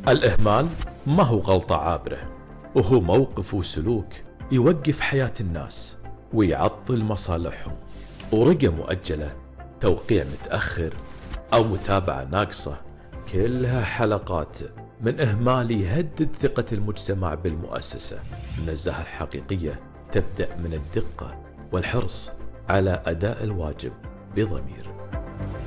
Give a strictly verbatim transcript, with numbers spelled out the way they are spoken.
الإهمال ما هو غلطة عابرة، وهو موقف وسلوك يوقف حياة الناس ويعطل مصالحهم. ورقة مؤجلة، توقيع متأخر، أو متابعة ناقصة، كلها حلقات من إهمال يهدد ثقة المجتمع بالمؤسسة. النزاهة الحقيقية تبدأ من الدقة والحرص على أداء الواجب بضمير.